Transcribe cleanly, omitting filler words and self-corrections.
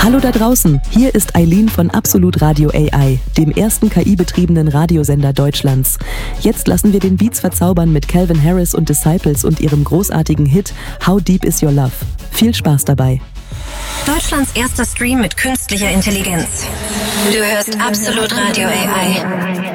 Hallo da draußen, hier ist Eileen von Absolut Radio AI, dem ersten KI-betriebenen Radiosender Deutschlands. Jetzt lassen wir den Beats verzaubern mit Calvin Harris und Disciples und ihrem großartigen Hit How Deep Is Your Love. Viel Spaß dabei. Deutschlands erster Stream mit künstlicher Intelligenz. Du hörst Absolut Radio AI.